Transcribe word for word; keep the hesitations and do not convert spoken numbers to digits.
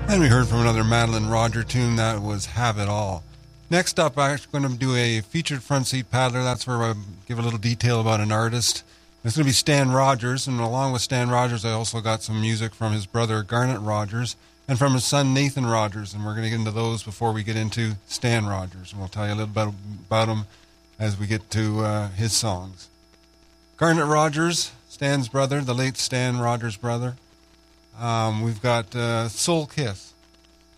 And we heard from another Madeline Roger tune that was Have It All. Next up, I'm going to do a featured front seat paddler. That's where I give a little detail about an artist. It's going to be Stan Rogers, and along with Stan Rogers, I also got some music from his brother Garnet Rogers and from his son Nathan Rogers, and we're going to get into those before we get into Stan Rogers, and we'll tell you a little bit about him as we get to uh, his songs. Garnet Rogers, Stan's brother, the late Stan Rogers' brother. Um, we've got uh, Soul Kiss.